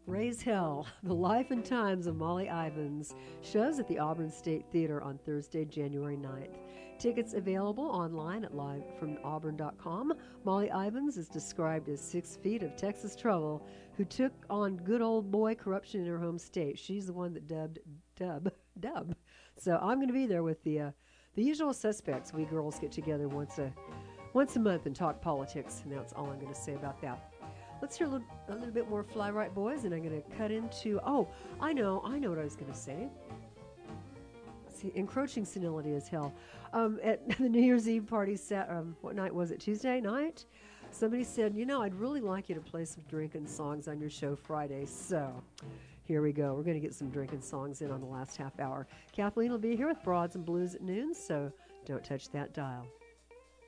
Raise Hell, The Life and Times of Molly Ivins, shows at the Auburn State Theater on Thursday, January 9th. Tickets available online at livefromauburn.com. Molly Ivins is described as 6 feet of Texas trouble who took on good old boy corruption in her home state. She's the one that dub. So I'm going to be there with the usual suspects. We girls get together once a month and talk politics, and that's all I'm going to say about that. Let's hear a little bit more Fly Right Boys, and I'm going to cut into, I know what I was going to say. See, encroaching senility is hell. At the New Year's Eve party, what night was it, Tuesday night? Somebody said, I'd really like you to play some drinking songs on your show Friday, so here we go. We're going to get some drinking songs in on the last half hour. Kathleen will be here with Broads and Blues at noon, so don't touch that dial.